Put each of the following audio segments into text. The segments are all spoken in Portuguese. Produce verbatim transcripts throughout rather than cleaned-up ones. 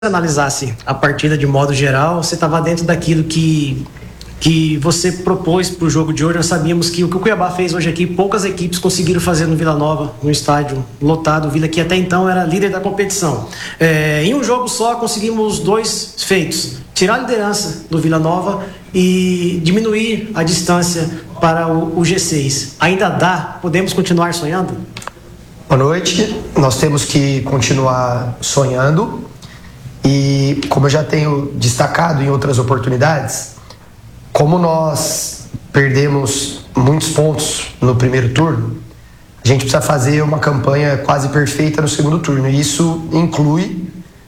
analisasse a partida de modo geral, você estava dentro daquilo que, que você propôs para o jogo de hoje. Nós sabíamos que o que o Cuiabá fez hoje aqui, poucas equipes conseguiram fazer no Vila Nova, no estádio lotado. O Vila, que até então era líder da competição. É, em um jogo só, conseguimos dois feitos: tirar a liderança do Vila Nova e diminuir a distância para o, o G seis. Ainda dá? Podemos continuar sonhando? Boa noite. Nós temos que continuar sonhando. E como eu já tenho destacado em outras oportunidades, como nós perdemos muitos pontos no primeiro turno, a gente precisa fazer uma campanha quase perfeita no segundo turno. E isso inclui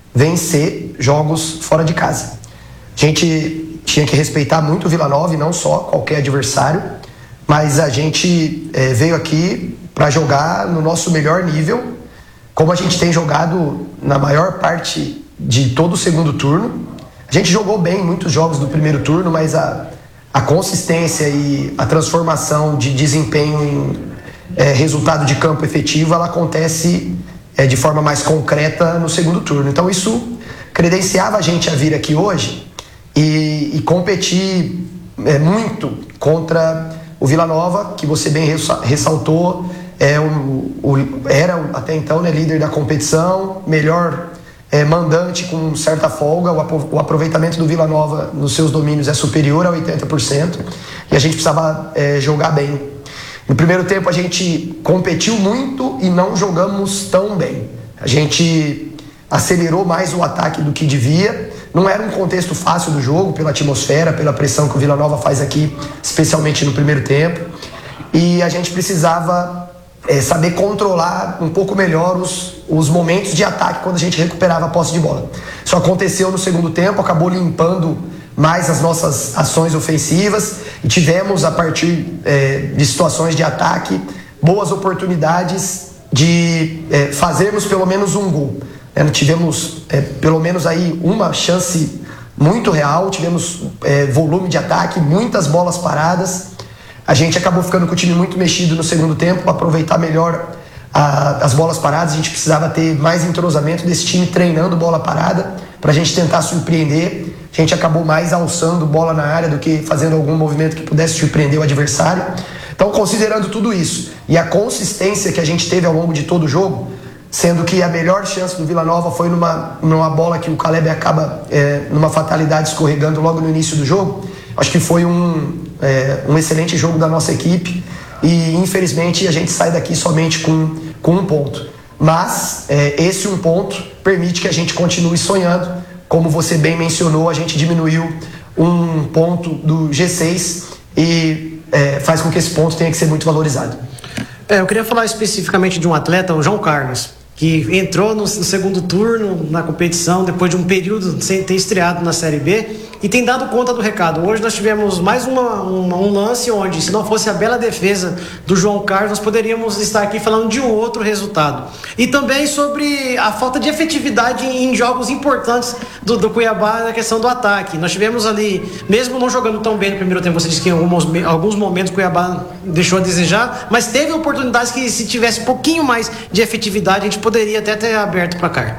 vencer jogos fora de casa. A gente tinha que respeitar muito o Vila Nova e não só qualquer adversário, mas a gente é, veio aqui para jogar no nosso melhor nível, como a gente tem jogado na maior parte de todo o segundo turno. A gente jogou bem muitos jogos do primeiro turno, mas a, a consistência e a transformação de desempenho em é, resultado de campo efetivo, ela acontece é, de forma mais concreta no segundo turno. Então isso credenciava a gente a vir aqui hoje e, e competir é, muito contra o Vila Nova, que você bem ressaltou, é o, o, era até então, né, líder da competição, melhor É, mandante com certa folga. O aproveitamento do Vila Nova nos seus domínios é superior a oitenta por cento e a gente precisava é, jogar bem. No primeiro tempo a gente competiu muito e não jogamos tão bem. A gente acelerou mais o ataque do que devia. Não era um contexto fácil do jogo, pela atmosfera, pela pressão que o Vila Nova faz aqui, especialmente no primeiro tempo. E a gente precisava É, saber controlar um pouco melhor os, os momentos de ataque quando a gente recuperava a posse de bola. Isso aconteceu no segundo tempo, acabou limpando mais as nossas ações ofensivas e tivemos, a partir é, de situações de ataque, boas oportunidades de é, fazermos pelo menos um gol. É, tivemos é, pelo menos aí uma chance muito real, tivemos é, volume de ataque, muitas bolas paradas. A gente acabou ficando com o time muito mexido no segundo tempo para aproveitar melhor a, as bolas paradas. A gente precisava ter mais entrosamento desse time treinando bola parada para a gente tentar surpreender. A gente acabou mais alçando bola na área do que fazendo algum movimento que pudesse surpreender o adversário. Então, considerando tudo isso e a consistência que a gente teve ao longo de todo o jogo, sendo que a melhor chance do Vila Nova foi numa, numa bola que o Caleb acaba é, numa fatalidade escorregando logo no início do jogo, acho que foi um, é, um excelente jogo da nossa equipe e infelizmente a gente sai daqui somente com, com um ponto. Mas é, esse um ponto permite que a gente continue sonhando. Como você bem mencionou, a gente diminuiu um ponto do G seis e é, faz com que esse ponto tenha que ser muito valorizado. É, eu queria falar especificamente de um atleta, o João Carlos, que entrou no, no segundo turno na competição, depois de um período sem ter estreado na Série B, e tem dado conta do recado. Hoje nós tivemos mais uma, uma, um lance onde, se não fosse a bela defesa do João Carlos, nós poderíamos estar aqui falando de um outro resultado. E também sobre a falta de efetividade em jogos importantes do, do Cuiabá na questão do ataque. Nós tivemos ali, mesmo não jogando tão bem no primeiro tempo, você disse que em alguns, alguns momentos o Cuiabá deixou a desejar, mas teve oportunidades que, se tivesse um pouquinho mais de efetividade, a gente poderia até ter aberto o placar.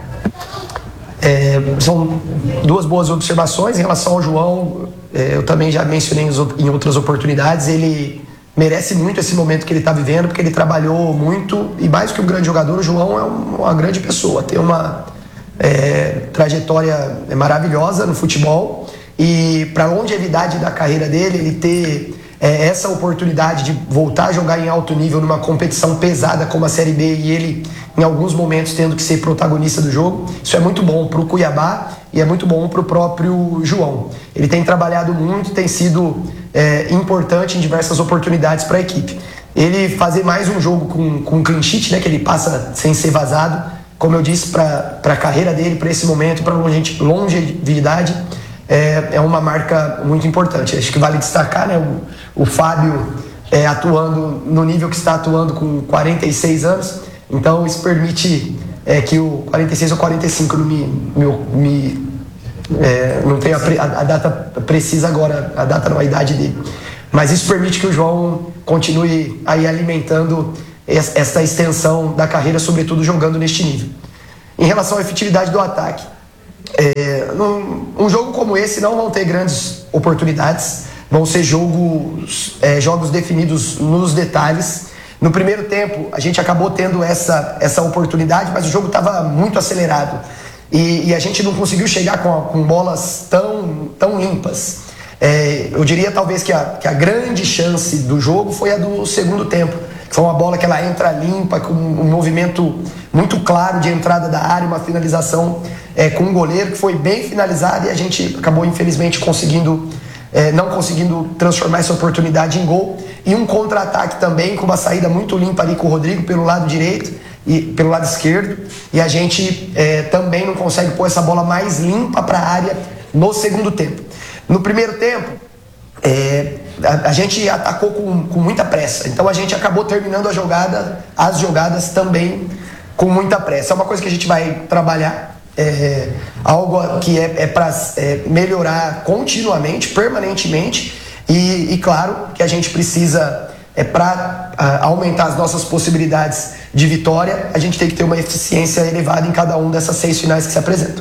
É, são duas boas observações. Em relação ao João, é, eu também já mencionei em outras oportunidades, ele merece muito esse momento que ele está vivendo, porque ele trabalhou muito, e mais que um grande jogador, o João é uma grande pessoa, tem uma é, trajetória maravilhosa no futebol, e para a longevidade da carreira dele, ele ter é, essa oportunidade de voltar a jogar em alto nível numa competição pesada como a Série B, e ele em alguns momentos tendo que ser protagonista do jogo, isso é muito bom para o Cuiabá e é muito bom para o próprio João. Ele tem trabalhado muito, tem sido é, importante em diversas oportunidades para a equipe. Ele fazer mais um jogo com, com clean sheet, né, que ele passa sem ser vazado, como eu disse, para a carreira dele, para esse momento, para longevidade, é, é uma marca muito importante. Acho que vale destacar, né, o, o Fábio é, atuando no nível que está atuando com quarenta e seis anos. Então isso permite é, que o quarenta e seis ou quarenta e cinco, não me, me, me é, não tenho a, a, a data precisa agora, a data não, a idade dele, mas isso permite que o João continue aí alimentando essa extensão da carreira, sobretudo jogando neste nível. Em relação à efetividade do ataque, É, num, um jogo como esse não vão ter grandes oportunidades, vão ser jogos, é, jogos definidos nos detalhes. No primeiro tempo a gente acabou tendo essa, essa oportunidade, mas o jogo estava muito acelerado e, e a gente não conseguiu chegar com, com bolas tão, tão limpas. É, eu diria talvez que a, que a grande chance do jogo foi a do segundo tempo, que foi uma bola que ela entra limpa, com um movimento muito claro de entrada da área, uma finalização é, com um goleiro que foi bem finalizada e a gente acabou infelizmente conseguindo, é, não conseguindo transformar essa oportunidade em gol. E um contra-ataque também, com uma saída muito limpa ali com o Rodrigo pelo lado direito e pelo lado esquerdo, e a gente é, também não consegue pôr essa bola mais limpa para a área no segundo tempo. No primeiro tempo, é, a, a gente atacou com, com muita pressa, então a gente acabou terminando a jogada, as jogadas também com muita pressa. É uma coisa que a gente vai trabalhar, é, algo que é, é para é, melhorar continuamente, permanentemente, e, e claro que a gente precisa, é, para aumentar as nossas possibilidades de vitória, a gente tem que ter uma eficiência elevada em cada um dessas seis finais que se apresentam.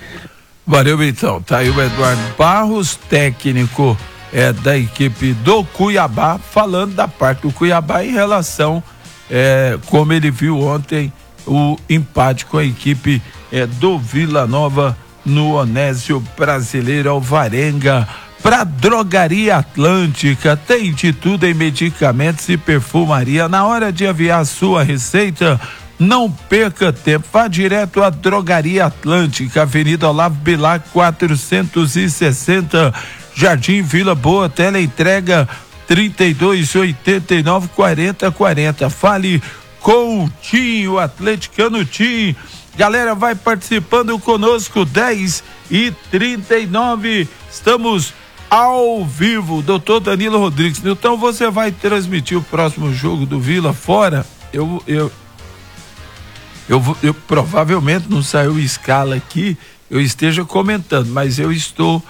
Valeu, então. Tá aí o Eduardo Barros, técnico é, da equipe do Cuiabá, falando da parte do Cuiabá em relação, é, como ele viu ontem, o empate com a equipe é, do Vila Nova no Onésio Brasileiro Alvarenga. Para Drogaria Atlântica, tem de tudo em medicamentos e perfumaria. Na hora de aviar a sua receita, não perca tempo, vá direto à Drogaria Atlântica, Avenida Olavo Bilac quatrocentos e sessenta, Jardim Vila Boa, teleentrega trinta e dois, oitenta e nove, quarenta, quarenta. Fale com o Tim, o atleticano Tim. Galera, vai participando conosco, dez e trinta e nove, estamos ao vivo. Doutor Danilo Rodrigues, então você vai transmitir o próximo jogo do Vila fora? Eu, eu Eu, eu provavelmente não saiu escala aqui, eu esteja comentando, mas eu estou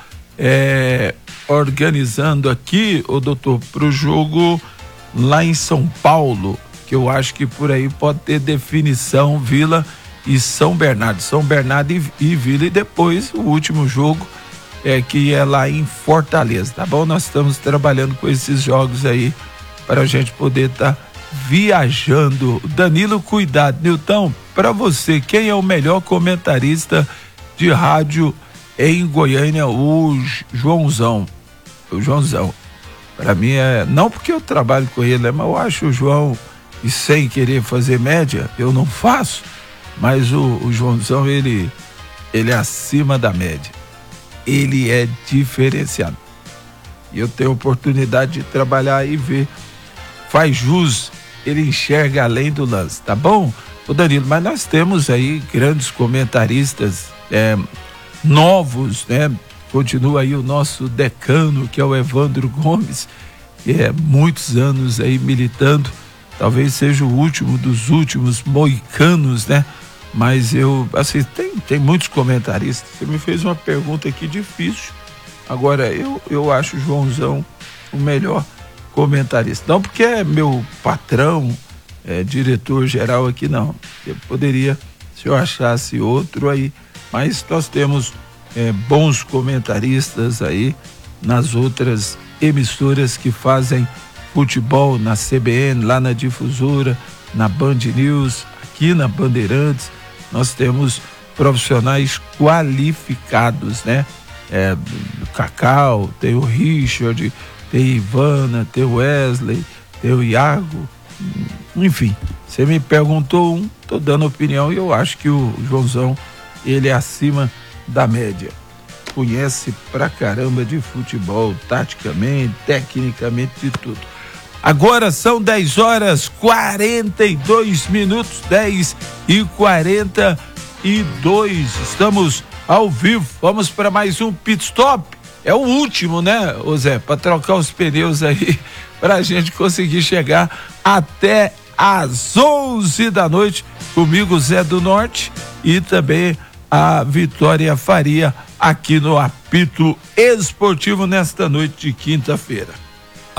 é, organizando aqui, ô doutor, para o jogo lá em São Paulo, que eu acho que por aí pode ter definição Vila e São Bernardo, São Bernardo e, e Vila, e depois o último jogo é que é lá em Fortaleza, tá bom? Nós estamos trabalhando com esses jogos aí para a gente poder estar tá viajando. Danilo, cuidado. Nilton, para você, quem é o melhor comentarista de rádio em Goiânia? O Joãozão. O Joãozão. Para mim é, não porque eu trabalho com ele, mas eu acho o João, e sem querer fazer média, eu não faço, mas o, o Joãozão, ele, ele é acima da média. Ele é diferenciado. E eu tenho oportunidade de trabalhar e ver. Faz jus, ele enxerga além do lance, tá bom? Ô Danilo, mas nós temos aí grandes comentaristas é, novos, né? Continua aí o nosso decano, que é o Evandro Gomes, que é muitos anos aí militando, talvez seja o último dos últimos moicanos, né? Mas eu, assim, tem, tem muitos comentaristas. Você me fez uma pergunta aqui difícil. Agora, eu, eu acho o Joãozão o melhor comentarista. Não porque é meu patrão, é, diretor geral aqui, não. Eu poderia, se eu achasse outro aí, mas nós temos é, bons comentaristas aí nas outras emissoras que fazem futebol, na C B N, lá na Difusora, na Band News, aqui na Bandeirantes. Nós temos profissionais qualificados, né? É, o Cacau, tem o Richard, tem Ivana, tem o Wesley, tem o Iago, enfim, você me perguntou um, tô dando opinião, e eu acho que o Joãozão, ele é acima da média, conhece pra caramba de futebol, taticamente, tecnicamente, de tudo. Agora são dez horas quarenta e dois minutos, dez e quarenta e dois, estamos ao vivo, vamos para mais um pit stop. É o último, né, ô Zé, para trocar os pneus aí, pra gente conseguir chegar até às onze da noite, comigo, Zé do Norte, e também a Vitória Faria, aqui no Apito Esportivo, nesta noite de quinta-feira.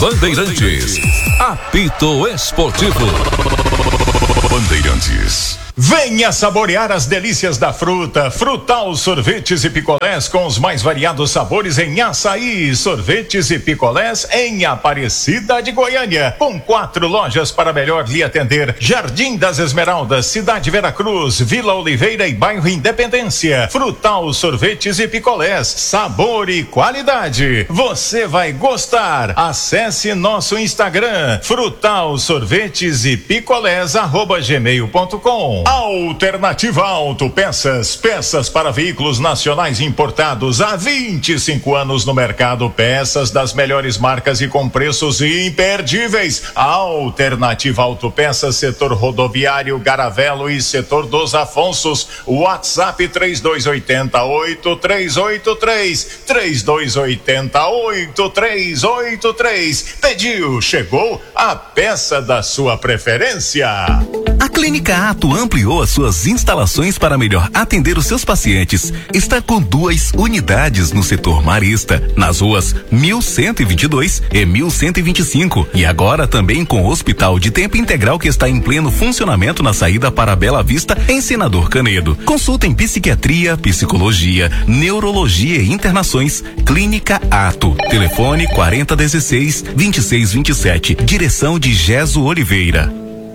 Bandeirantes, Apito Esportivo. Bandeirantes. Venha saborear as delícias da fruta. Frutal Sorvetes e Picolés com os mais variados sabores em açaí. Sorvetes e picolés em Aparecida de Goiânia. Com quatro lojas para melhor lhe atender. Jardim das Esmeraldas, Cidade Veracruz, Vila Oliveira e Bairro Independência. Frutal Sorvetes e Picolés. Sabor e qualidade. Você vai gostar. Acesse nosso Instagram. Frutal Sorvetes e Picolés arroba gmail ponto com. Alternativa Autopeças, peças para veículos nacionais importados há vinte e cinco anos no mercado, peças das melhores marcas e com preços imperdíveis. Alternativa Autopeças, setor rodoviário, Garavelo e setor dos Afonsos. WhatsApp três dois oito oito, três oito três, três dois oito oito, três oito três. Pediu, chegou a peça da sua preferência. A Clínica Ato ampliou as suas instalações para melhor atender os seus pacientes. Está com duas unidades no setor marista, nas ruas mil cento e vinte e dois e mil cento e vinte e cinco. E agora também com o hospital de tempo integral que está em pleno funcionamento na saída para Bela Vista, em Senador Canedo. Consulta em psiquiatria, psicologia, neurologia e internações. Clínica Ato. Telefone quarenta dezesseis, vinte e seis vinte e sete. Direção de Geso Oliveira.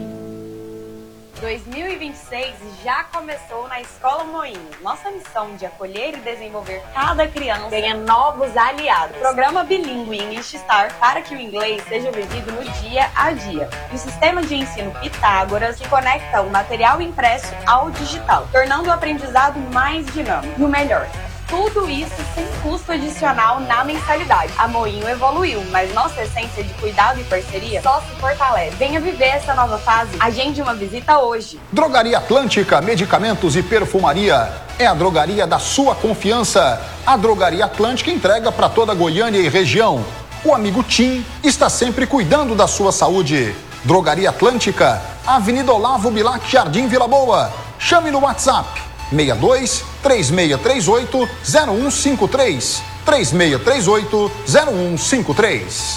dois mil e vinte e seis já começou na Escola Moinho. Nossa missão de acolher e desenvolver cada criança ganha novos aliados. Programa bilíngue English Star para que o inglês seja vivido no dia a dia. E o sistema de ensino Pitágoras que conecta o material impresso ao digital, tornando o aprendizado mais dinâmico. E o melhor, tudo isso sem custo adicional na mensalidade. A Moinho evoluiu, mas nossa essência de cuidado e parceria só se fortalece. Venha viver essa nova fase. Agende uma visita hoje. Drogaria Atlântica, medicamentos e perfumaria. É a drogaria da sua confiança. A Drogaria Atlântica entrega para toda Goiânia e região. O amigo Tim está sempre cuidando da sua saúde. Drogaria Atlântica, Avenida Olavo Bilac, Jardim Vila Boa. Chame no WhatsApp seis dois, três seis três oito, zero um cinco três, três seis três oito, zero um cinco três.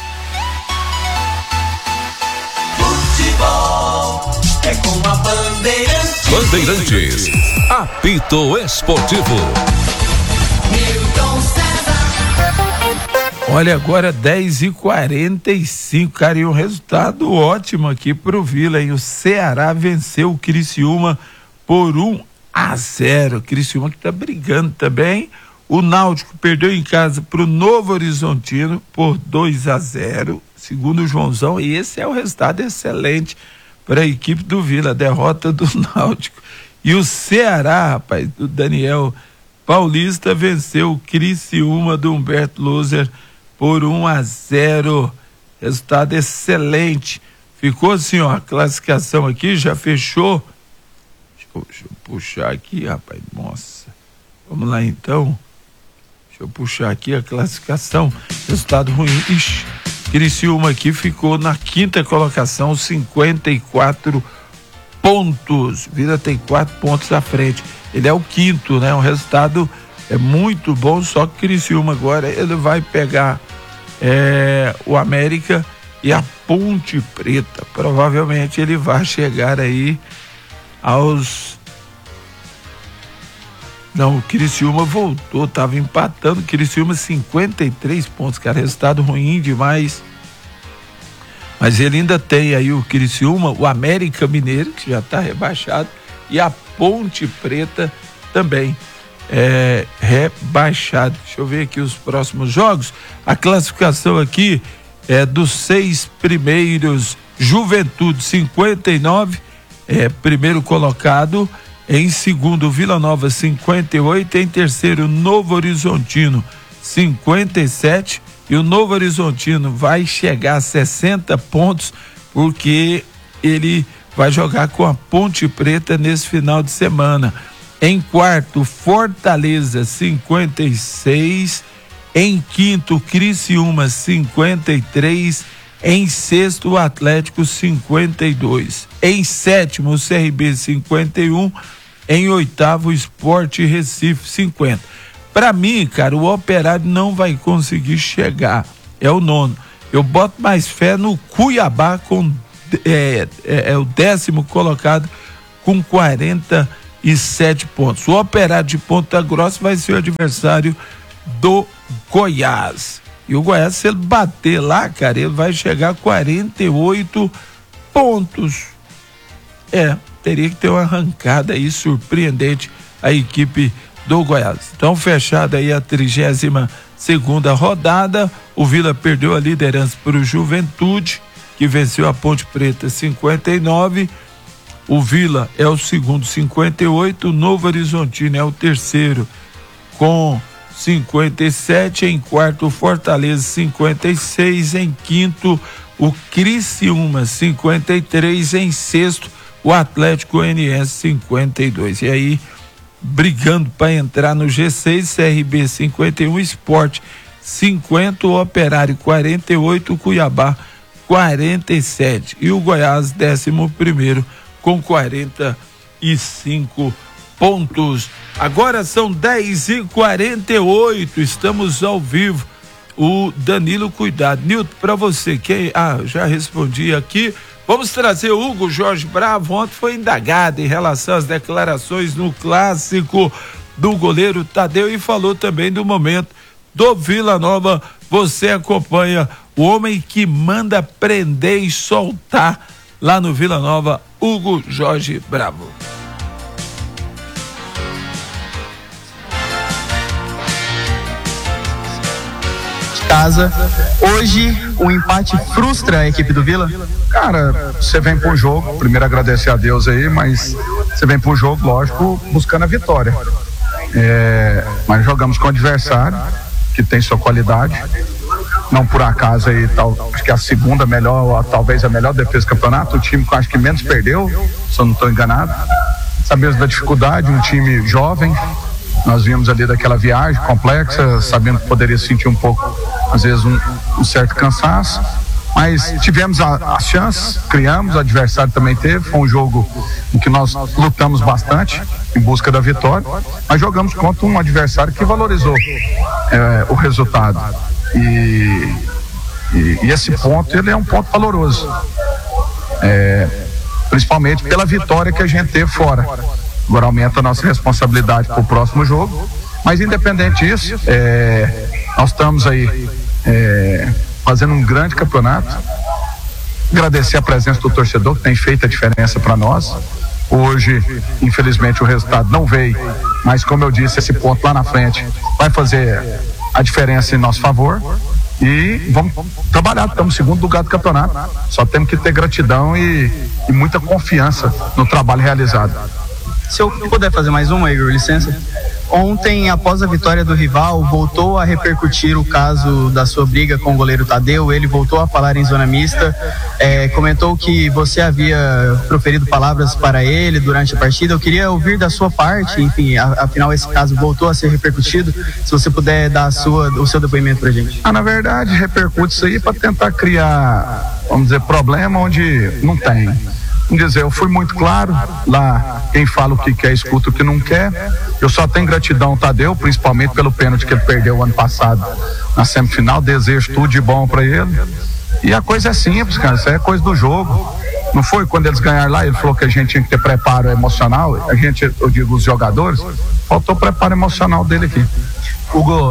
Futebol é com a Bandeirantes. Bandeirantes, apito esportivo. Milton César. Olha, agora dez e quarenta e cinco, cara, e um resultado ótimo aqui pro Vila, hein? O Ceará venceu o Criciúma por um a zero. Criciúma que tá brigando também. O Náutico perdeu em casa pro Novo Horizontino por dois a zero, segundo o Joãozão, e esse é o resultado excelente para a equipe do Vila, a derrota do Náutico. E o Ceará, rapaz, do Daniel Paulista, venceu o Criciúma do Humberto Loser por um a zero, resultado excelente. Ficou assim, ó, a classificação aqui já fechou. Deixa eu puxar aqui, rapaz, nossa, vamos lá então, deixa eu puxar aqui a classificação, resultado ruim. Ixi, Criciúma aqui ficou na quinta colocação, cinquenta e quatro pontos, Vila tem quatro pontos à frente, ele é o quinto, né, um resultado é muito bom, só que Criciúma agora ele vai pegar é, o América e a Ponte Preta, provavelmente ele vai chegar aí aos... Não, o Criciúma voltou, tava empatando, Criciúma cinquenta e três pontos, cara, resultado ruim demais, mas ele ainda tem aí o Criciúma, o América Mineiro, que já tá rebaixado, e a Ponte Preta também é rebaixado. Deixa eu ver aqui os próximos jogos, a classificação aqui é dos seis primeiros. Juventude cinquenta e nove, é primeiro colocado, em segundo Vila Nova cinquenta e oito, em terceiro Novo Horizontino cinquenta e sete, e o Novo Horizontino vai chegar a sessenta pontos porque ele vai jogar com a Ponte Preta nesse final de semana. Em quarto Fortaleza cinquenta e seis, em quinto Criciúma cinquenta e três, em sexto o Atlético cinquenta e dois, em sétimo o C R B cinquenta e um, em oitavo o Sport Recife cinquenta. Para mim, cara, o Operário não vai conseguir chegar, é o nono. Eu boto mais fé no Cuiabá com é, é, é o décimo colocado com quarenta e sete pontos. O Operário de Ponta Grossa vai ser o adversário do Goiás. E o Goiás, se ele bater lá, cara, ele vai chegar a quarenta e oito pontos. É, teria que ter uma arrancada aí surpreendente a equipe do Goiás. Então, fechada aí a trigésima segunda rodada, o Vila perdeu a liderança para o Juventude, que venceu a Ponte Preta cinquenta e nove. O Vila é o segundo, cinquenta e oito. O Novo Horizontino é o terceiro com cinquenta e sete. Em quarto, o Fortaleza, cinquenta e seis. Em quinto, o Criciúma, cinquenta e três. Em sexto, o Atlético Goianiense, cinquenta e dois. E aí, brigando para entrar no G seis, C R B cinquenta e um, Sport cinquenta, o Operário quarenta e oito, o Cuiabá quarenta e sete e o Goiás décimo primeiro com quarenta e cinco pontos. Agora são dez e quarenta e oito, estamos ao vivo. O Danilo, cuidado. Nilton, para você, quem. Ah, já respondi aqui. Vamos trazer o Hugo Jorge Bravo. Ontem foi indagado em relação às declarações no clássico do goleiro Tadeu e falou também do momento do Vila Nova. Você acompanha o homem que manda prender e soltar lá no Vila Nova, Hugo Jorge Bravo. Casa. Hoje o empate frustra a equipe do Vila? Cara, você vem pro jogo, primeiro agradecer a Deus aí, mas você vem pro jogo, lógico, buscando a vitória. É, mas jogamos com um adversário que tem sua qualidade. Não por acaso aí, tal, acho que é a segunda melhor, talvez a melhor defesa do campeonato, o time que eu acho que menos perdeu, se eu não estou enganado. Sabemos da dificuldade, um time jovem. Nós vimos ali daquela viagem complexa, sabendo que poderia sentir um pouco, às vezes, um, um certo cansaço, mas tivemos as chances, criamos, o adversário também teve, foi um jogo em que nós lutamos bastante em busca da vitória, mas jogamos contra um adversário que valorizou é, o resultado. E, e, e esse ponto, ele é um ponto valoroso, é, principalmente pela vitória que a gente teve fora. Agora aumenta a nossa responsabilidade para o próximo jogo, mas independente disso, é, nós estamos aí é, fazendo um grande campeonato. Agradecer a presença do torcedor que tem feito a diferença para nós. Hoje, infelizmente, o resultado não veio, mas como eu disse, esse ponto lá na frente vai fazer a diferença em nosso favor e vamos trabalhar. Estamos em segundo lugar do campeonato, só temos que ter gratidão e, e muita confiança no trabalho realizado. Se eu puder fazer mais uma, Igor, licença. Ontem, após a vitória do rival, voltou a repercutir o caso da sua briga com o goleiro Tadeu. Ele voltou a falar em zona mista, é, comentou que você havia proferido palavras para ele durante a partida. Eu queria ouvir da sua parte, enfim, a, afinal esse caso voltou a ser repercutido. Se você puder dar a sua, o seu depoimento pra gente. Ah, na verdade, repercute isso aí para tentar criar, vamos dizer, problema onde não tem. Vamos dizer, eu fui muito claro lá, quem fala o que quer, escuta o que não quer. Eu só tenho gratidão ao Tadeu, principalmente pelo pênalti que ele perdeu o ano passado na semifinal. Desejo tudo de bom para ele. E a coisa é simples, cara, isso é coisa do jogo. Não foi quando eles ganharam lá, ele falou que a gente tinha que ter preparo emocional. A gente, eu digo, os jogadores, faltou preparo emocional dele aqui. Hugo,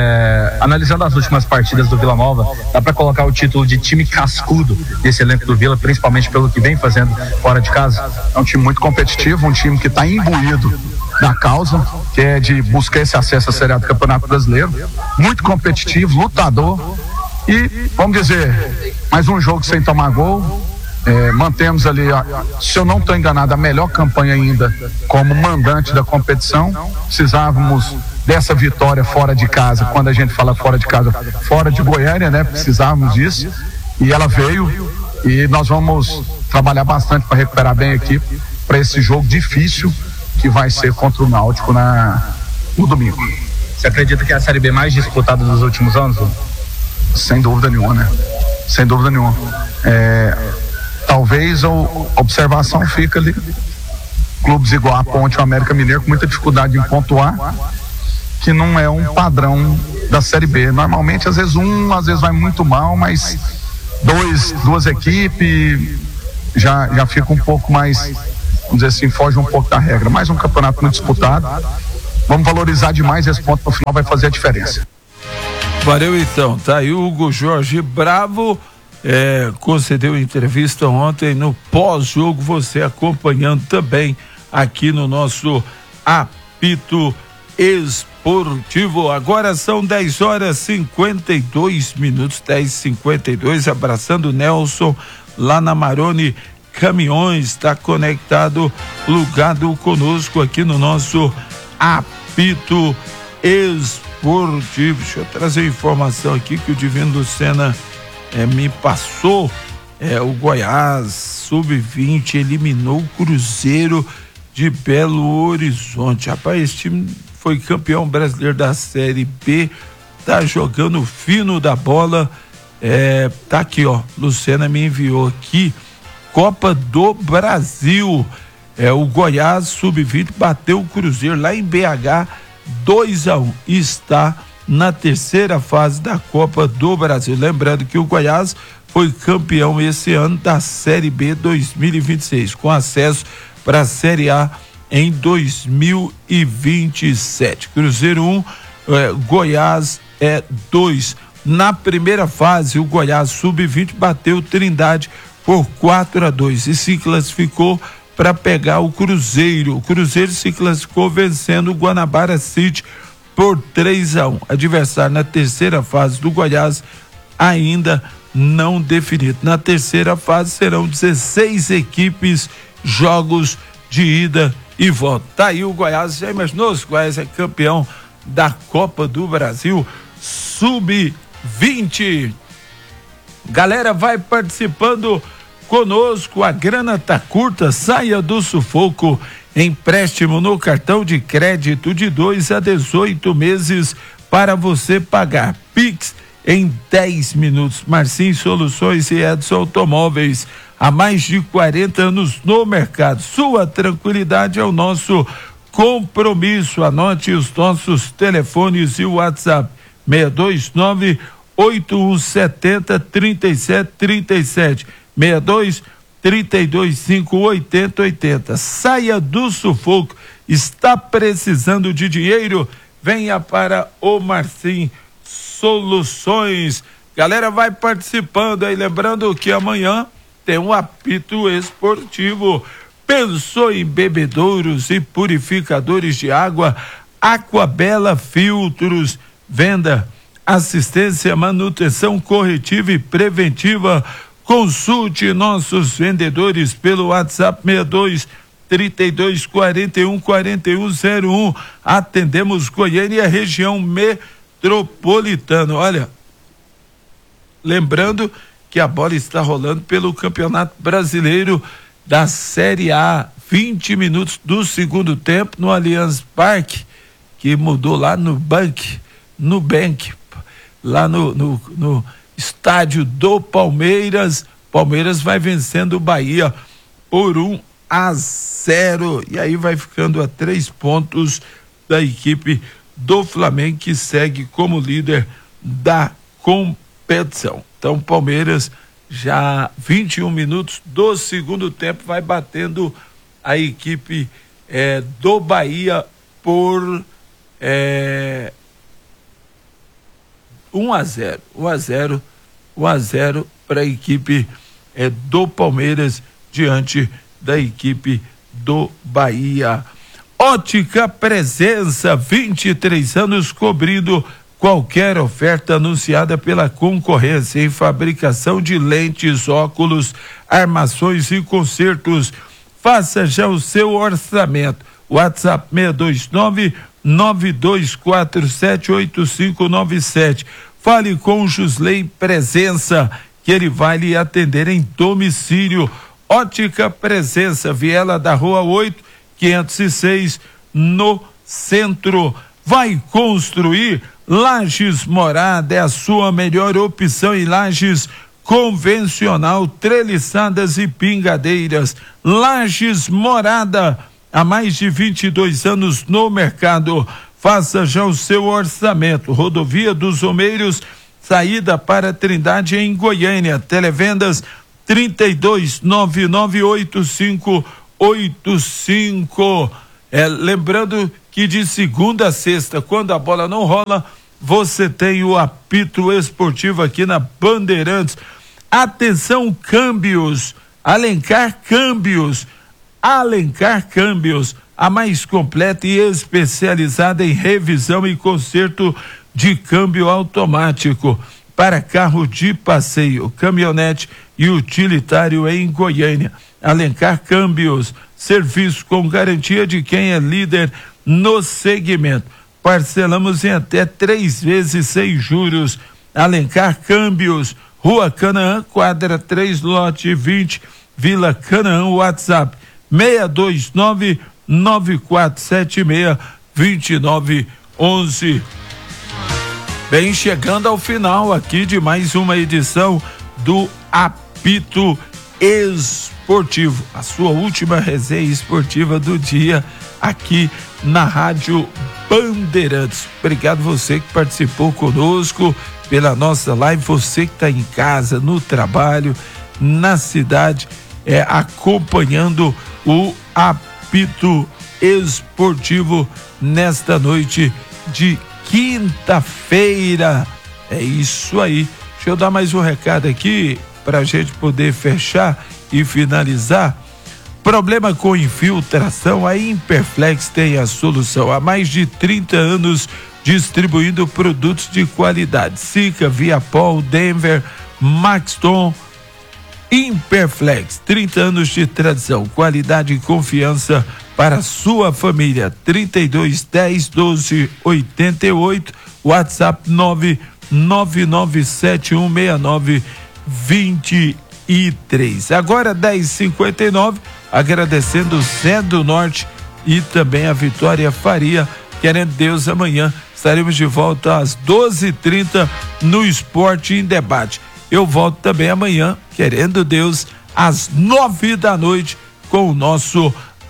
é, analisando as últimas partidas do Vila Nova, dá para colocar o título de time cascudo desse elenco do Vila, principalmente pelo que vem fazendo fora de casa? É um time muito competitivo, um time que está imbuído da causa, que é de buscar esse acesso à Série A do Campeonato Brasileiro, muito competitivo, lutador e, vamos dizer, mais um jogo sem tomar gol. É, mantemos ali, se eu não estou enganado, a melhor campanha ainda como mandante da competição. Precisávamos dessa vitória fora de casa. Quando a gente fala fora de casa, fora de Goiânia, né? Precisávamos disso e ela veio e nós vamos trabalhar bastante para recuperar bem a equipe para esse jogo difícil que vai ser contra o Náutico na, no domingo. Você acredita que é a Série B mais disputada dos últimos anos? Sem dúvida nenhuma, né? Sem dúvida nenhuma. É, talvez a observação fica ali, clubes igual a Ponte ou América Mineiro com muita dificuldade em pontuar, que não é um padrão da Série B. Normalmente, às vezes um, às vezes vai muito mal, mas dois, duas equipes já, já fica um pouco mais vamos dizer assim, foge um pouco da regra. Mais um campeonato muito disputado. Vamos valorizar demais esse ponto, no final vai fazer a diferença. Valeu então, tá aí o Hugo Jorge Bravo, é, concedeu entrevista ontem no pós-jogo, você acompanhando também aqui no nosso Apito Esportivo. Agora são dez horas e cinquenta e dois minutos, dez e cinquenta e dois, abraçando o Nelson lá na Maroni Caminhões, está conectado, plugado conosco aqui no nosso Apito Esportivo. Deixa eu trazer informação aqui que o Divino Lucena é, me passou. É, o Goiás sub vinte eliminou o Cruzeiro de Belo Horizonte. Rapaz, esse time foi campeão brasileiro da Série B, tá jogando fino da bola. É, tá aqui, ó. Lucena me enviou aqui. Copa do Brasil. É, o Goiás sub vinte bateu o Cruzeiro lá em B H dois a um. Está na terceira fase da Copa do Brasil. Lembrando que o Goiás foi campeão esse ano da Série B dois mil e vinte e seis, com acesso para a Série A em dois mil e vinte e sete. Cruzeiro um, é, Goiás é dois. Na primeira fase, o Goiás sub vinte bateu Trindade por quatro a dois e se classificou para pegar o Cruzeiro. O Cruzeiro se classificou vencendo o Guanabara City por três a um. Adversário na terceira fase do Goiás ainda não definido. Na terceira fase serão dezesseis equipes, jogos de ida e volta. Tá aí o Goiás, já imaginou se o Goiás é campeão da Copa do Brasil sub vinte? Galera, vai participando conosco, a grana tá curta, saia do sufoco. Empréstimo no cartão de crédito de dois a dezoito meses para você pagar. Pix em dez minutos. Marcinho Soluções e Edson Automóveis, há mais de quarenta anos no mercado. Sua tranquilidade é o nosso compromisso. Anote os nossos telefones e o WhatsApp: seis dois nove, oito um sete zero, três sete três sete, seis dois trinta e dois cinco oitenta oitenta. Saia do sufoco. Está precisando de dinheiro? Venha para o Marcim Soluções. Galera, vai participando aí, lembrando que amanhã tem um apito esportivo. Pensou em bebedouros e purificadores de água? Aquabela Filtros, venda, assistência, manutenção corretiva e preventiva. Consulte nossos vendedores pelo WhatsApp seis dois trinta e dois quarenta e um quarenta e um zero um. Atendemos Goiânia, região metropolitana. Olha, lembrando que a bola está rolando pelo Campeonato Brasileiro da Série A. vinte minutos do segundo tempo no Allianz Parque, que mudou lá no Bank, no Bank, lá no, no, no estádio do Palmeiras. Palmeiras vai vencendo o Bahia por um a zero e aí vai ficando a três pontos da equipe do Flamengo, que segue como líder da competição. Então, Palmeiras, já vinte e um minutos do segundo tempo, vai batendo a equipe eh, do Bahia por eh, um a zero, um a zero, um a zero para a equipe é, do Palmeiras diante da equipe do Bahia. Ótica Presença, vinte e três anos cobrindo qualquer oferta anunciada pela concorrência em fabricação de lentes, óculos, armações e consertos. Faça já o seu orçamento. WhatsApp seis dois nove, nove dois quatro sete, oito cinco nove sete. Fale com o Jusley Presença, que ele vai lhe atender em domicílio. Ótica Presença, Viela da Rua oito, quinhentos e seis, no centro. Vai construir? Lajes Morada é a sua melhor opção em lajes convencional, treliçadas e pingadeiras. Lajes Morada, há mais de vinte e dois anos no mercado. Faça já o seu orçamento. Rodovia dos Homeiros, saída para Trindade, em Goiânia. Televendas trinta e dois, nove nove oito cinco, oito cinco. É, lembrando que de segunda a sexta, quando a bola não rola, você tem o apito esportivo aqui na Bandeirantes. Atenção, câmbios, Alencar Câmbios, Alencar Câmbios, a mais completa e especializada em revisão e conserto de câmbio automático para carro de passeio, caminhonete e utilitário em Goiânia. Alencar Câmbios, serviço com garantia de quem é líder no segmento. Parcelamos em até três vezes sem juros. Alencar Câmbios, Rua Canaã, quadra três, lote vinte, Vila Canaã, WhatsApp seis dois nove, nove quatro sete seis, dois nove um um. Bem, chegando ao final aqui de mais uma edição do Apito Esportivo, a sua última resenha esportiva do dia aqui na Rádio Bandeirantes. Obrigado você que participou conosco pela nossa live, você que está em casa, no trabalho, na cidade, é, acompanhando o Apito Esportivo nesta noite de quinta-feira. É isso aí. Deixa eu dar mais um recado aqui para a gente poder fechar e finalizar. Problema com infiltração, a Imperflex tem a solução. Há mais de trinta anos distribuindo produtos de qualidade. Sica, Viapol, Denver, Maxton. Imperflex, trinta anos de tradição, qualidade e confiança para sua família. trinta e dois, dez, doze, oitenta e oito, WhatsApp nove nove nove sete um seis nove dois três. Agora dez e cinquenta e nove, agradecendo o Zé do Norte e também a Vitória Faria. Querendo Deus, amanhã estaremos de volta às doze e trinta no Esporte em Debate. Eu volto também amanhã, querendo Deus, às nove da noite com o nosso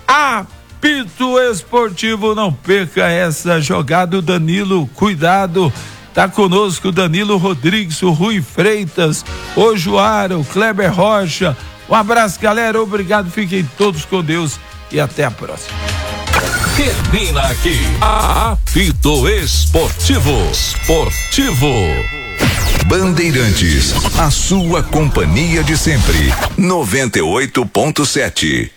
Apito Esportivo. Não perca essa jogada. O Danilo, cuidado, tá conosco o Danilo Rodrigues, o Rui Freitas, o Joara, o Kleber Rocha. Um abraço, galera, obrigado, fiquem todos com Deus e até a próxima. Termina aqui Apito Esportivo. Esportivo. Bandeirantes, a sua companhia de sempre. noventa e oito ponto sete.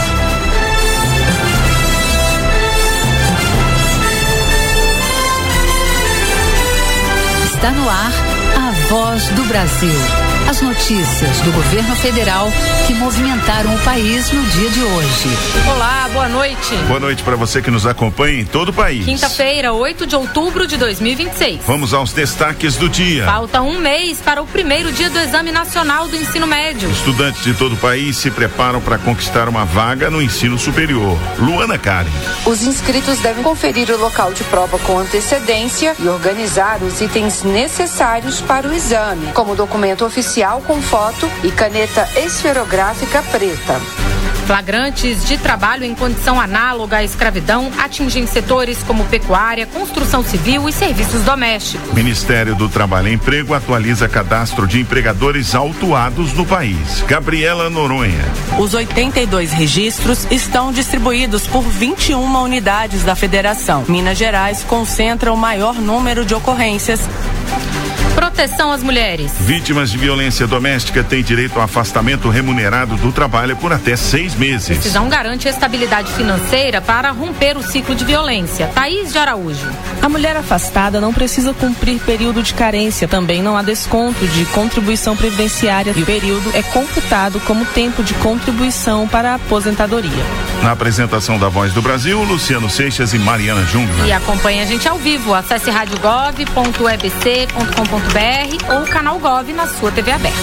Está no ar a Voz do Brasil. As notícias do governo federal que movimentaram o país no dia de hoje. Olá, boa noite. Boa noite para você que nos acompanha em todo o país. Quinta-feira, oito de outubro de dois mil e vinte e seis. Vamos aos destaques do dia. Falta um mês para o primeiro dia do Exame Nacional do Ensino Médio. Estudantes de todo o país se preparam para conquistar uma vaga no ensino superior. Luana Karen. Os inscritos devem conferir o local de prova com antecedência e organizar os itens necessários para o exame, como documento oficial com foto e caneta esferográfica preta. Flagrantes de trabalho em condição análoga à escravidão atingem setores como pecuária, construção civil e serviços domésticos. Ministério do Trabalho e Emprego atualiza cadastro de empregadores autuados no país. Gabriela Noronha. Os oitenta e dois registros estão distribuídos por vinte e uma unidades da federação. Minas Gerais concentra o maior número de ocorrências. Proteção às mulheres. Vítimas de violência doméstica têm direito ao afastamento remunerado do trabalho por até seis meses. Decisão garante estabilidade financeira para romper o ciclo de violência. Thaís de Araújo. A mulher afastada não precisa cumprir período de carência. Também não há desconto de contribuição previdenciária e o período é computado como tempo de contribuição para a aposentadoria. Na apresentação da Voz do Brasil, Luciano Seixas e Mariana Júnior. E acompanhe a gente ao vivo. Acesse rádio gov ponto e b c ponto com ponto b r ou canal Gov na sua T V aberta.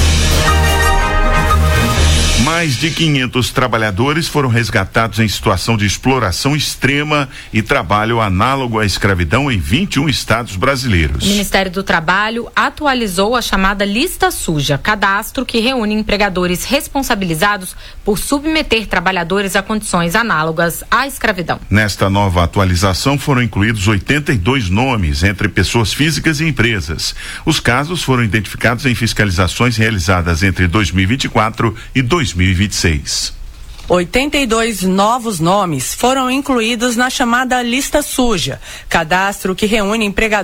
Mais de quinhentos trabalhadores foram resgatados em situação de exploração extrema e trabalho análogo à escravidão em vinte e um estados brasileiros. O Ministério do Trabalho atualizou a chamada lista suja, cadastro que reúne empregadores responsabilizados por submeter trabalhadores a condições análogas à escravidão. Nesta nova atualização foram incluídos oitenta e dois nomes entre pessoas físicas e empresas. Os casos foram identificados em fiscalizações realizadas entre dois mil e vinte e quatro e dois mil e vinte e seis. oitenta e dois novos nomes foram incluídos na chamada lista suja, cadastro que reúne empregadores